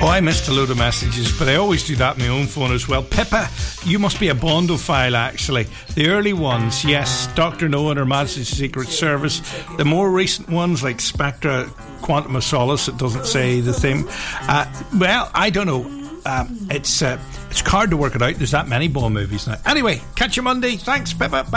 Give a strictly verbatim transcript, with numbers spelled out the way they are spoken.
I missed a load of messages, but I always do that on my own phone as well. Pippa, you must be a Bondophile, actually. The early ones, yes, Doctor No and Her Majesty's Secret Service. The more recent ones, like Spectra, Quantum of Solace, it doesn't say the theme. Uh, well, I don't know. Uh, it's uh, it's hard to work it out. There's that many Bond movies now. Anyway, catch you Monday. Thanks, Pippa. Bye.